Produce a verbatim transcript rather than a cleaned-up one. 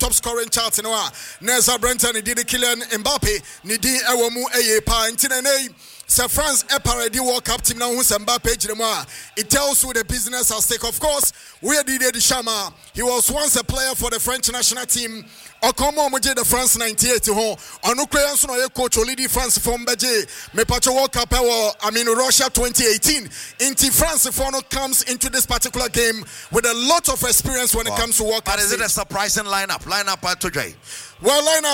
top scoring chart in our Neza Brenton did Kylian Mbappe Nidi Ewomu Eye Pa Ntinene Sir France Eparadi World Cup team now who's Mbappe Jirema. It tells you the business at stake. Of course, we are Didier Deschamps. He was once a player for the French national team. Okomo Muje the France ninety-eight ho. Onukreyan so no coach Olidi France from Beje. Me pacho World Cup I mean Russia twenty eighteen. Inti France Fono comes into this particular game with a lot of experience when wow. it comes to World Cup. But is it a surprising lineup? Lineup at today. Well, lineup